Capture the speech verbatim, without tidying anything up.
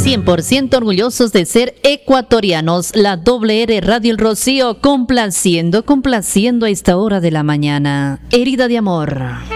cien por ciento orgullosos de ser ecuatorianos. La doble R Radio El Rocío, complaciendo, complaciendo a esta hora de la mañana. Herida de amor.